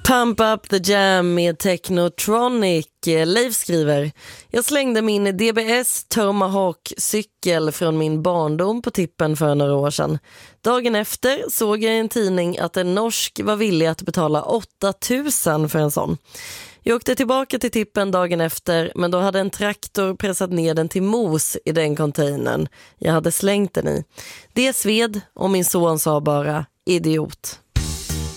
Pump up the jam med Technotronic. Leif skriver: jag slängde min DBS Tomahawk-cykel från min barndom på tippen för några år sedan. Dagen efter såg jag i en tidning att en norsk var villig att betala 8 000 för en sån. Jag åkte tillbaka till tippen dagen efter, men då hade en traktor pressat ner den till mos i den containern jag hade slängt den i. Det sved och min son sa bara: idiot.